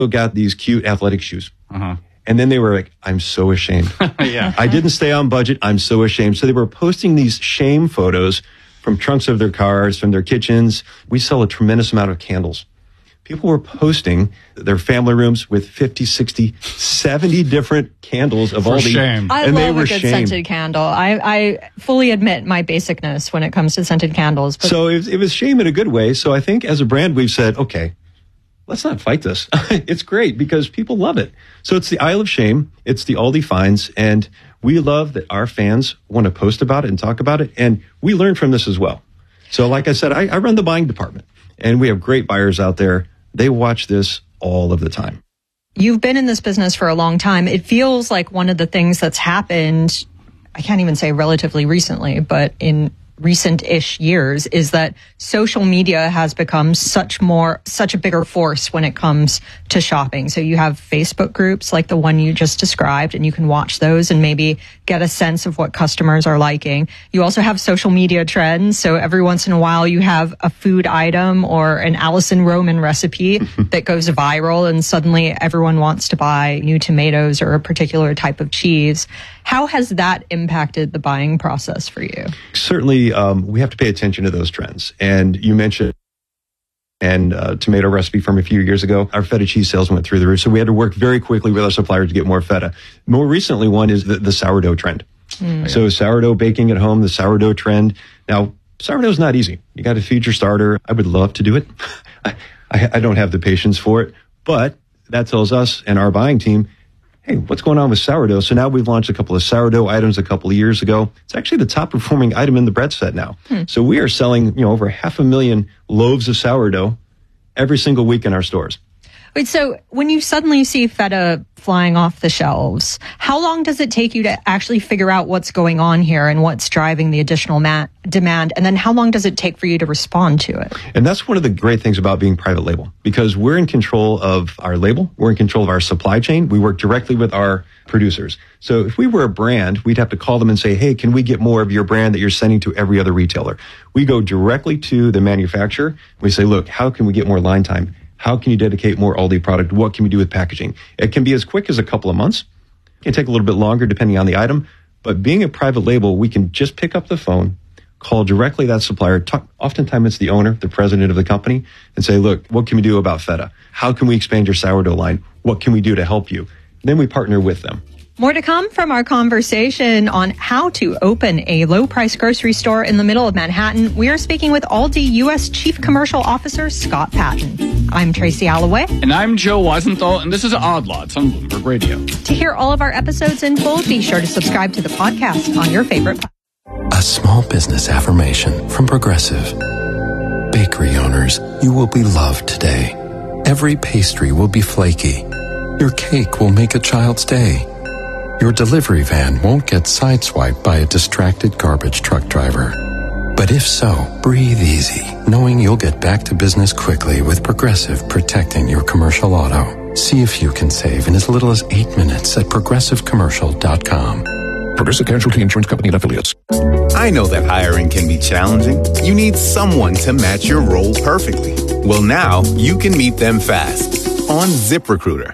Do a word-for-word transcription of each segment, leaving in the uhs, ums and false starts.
got these cute athletic shoes. Uh-huh. And then they were like, I'm so ashamed. Yeah. I didn't stay on budget. I'm so ashamed. So they were posting these shame photos from trunks of their cars, from their kitchens. We sell a tremendous amount of candles. People were posting their family rooms with fifty, sixty, seventy different candles of For all the... shame. I and love they were a good shamed. scented candle. I, I fully admit my basicness when it comes to scented candles. But So it was, it was shame in a good way. So I think as a brand, we've said, okay, let's not fight this. It's great because people love it. So it's the Isle of Shame. It's the Aldi Finds. And we love that our fans want to post about it and talk about it. And we learn from this as well. So like I said, I, I run the buying department. And we have great buyers out there. They watch this all of the time. You've been in this business for a long time. It feels like one of the things that's happened, I can't even say relatively recently, but in recent-ish years, is that social media has become such more, such a bigger force when it comes to shopping. So you have Facebook groups like the one you just described, and you can watch those and maybe get a sense of what customers are liking. You also have social media trends. So every once in a while you have a food item or an Alison Roman recipe that goes viral, and suddenly everyone wants to buy new tomatoes or a particular type of cheese. How has that impacted the buying process for you? Certainly, um, we have to pay attention to those trends. And you mentioned and uh, tomato recipe from a few years ago. Our feta cheese sales went through the roof, so we had to work very quickly with our suppliers to get more feta. More recently, one is the, the sourdough trend. Mm. So sourdough baking at home, the sourdough trend. Now, sourdough is not easy. You got to feed your starter. I would love to do it. I, I, I don't have the patience for it, but that tells us and our buying team, hey, what's going on with sourdough? So now we've launched a couple of sourdough items a couple of years ago. It's actually the top performing item in the bread set now. Hmm. So we are selling, you know, over half a million loaves of sourdough every single week in our stores. Wait, so when you suddenly see feta flying off the shelves, how long does it take you to actually figure out what's going on here and what's driving the additional ma- demand? And then how long does it take for you to respond to it? And that's one of the great things about being private label, because we're in control of our label. We're in control of our supply chain. We work directly with our producers. So if we were a brand, we'd have to call them and say, hey, can we get more of your brand that you're sending to every other retailer? We go directly to the manufacturer. We say, look, how can we get more line time? How can you dedicate more Aldi product? What can we do with packaging? It can be as quick as a couple of months. It can take a little bit longer depending on the item. But being a private label, we can just pick up the phone, call directly that supplier. Talk, oftentimes it's the owner, the president of the company, and say, look, what can we do about feta? How can we expand your sourdough line? What can we do to help you? And then we partner with them. More to come from our conversation on how to open a low-price grocery store in the middle of Manhattan. We are speaking with Aldi U S Chief Commercial Officer Scott Patton. I'm Tracy Alloway. And I'm Joe Weisenthal, and this is Odd Lots on Bloomberg Radio. To hear all of our episodes in full, be sure to subscribe to the podcast on your favorite platform. A small business affirmation from Progressive. Bakery owners, you will be loved today. Every pastry will be flaky. Your cake will make a child's day. Your delivery van won't get sideswiped by a distracted garbage truck driver. But if so, breathe easy, knowing you'll get back to business quickly with Progressive protecting your commercial auto. See if you can save in as little as eight minutes at progressive commercial dot com. Progressive Casualty Insurance Company and Affiliates. I know that hiring can be challenging. You need someone to match your role perfectly. Well, now you can meet them fast on ZipRecruiter.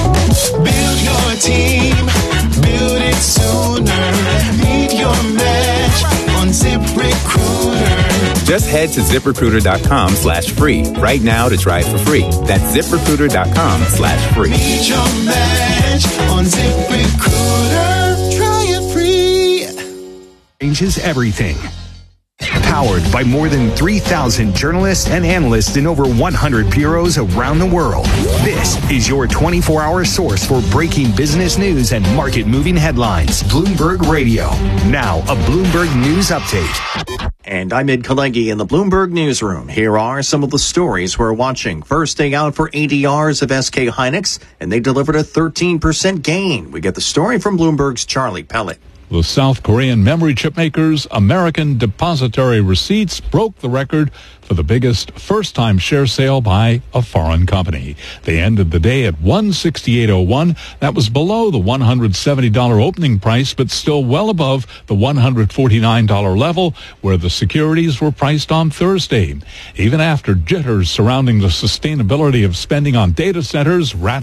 Build your team, build it sooner. Meet your match on ZipRecruiter. Just head to ZipRecruiter.com slash free right now to try it for free. That's ZipRecruiter.com slash free. Meet your match on ZipRecruiter. Try it free. Changes everything. Powered by more than three thousand journalists and analysts in over one hundred bureaus around the world. This is your twenty-four hour source for breaking business news and market-moving headlines. Bloomberg Radio. Now, a Bloomberg News Update. And I'm Ed Kalegi in the Bloomberg Newsroom. Here are some of the stories we're watching. First day out for A D Rs of S K Hynix, and they delivered a thirteen percent gain. We get the story from Bloomberg's Charlie Pellet. The South Korean memory chip makers American Depository Receipts broke the record for the biggest first-time share sale by a foreign company. They ended the day at one sixty-eight oh one. That was below the one hundred seventy dollars opening price, but still well above the one hundred forty-nine dollars level where the securities were priced on Thursday. Even after jitters surrounding the sustainability of spending on data centers,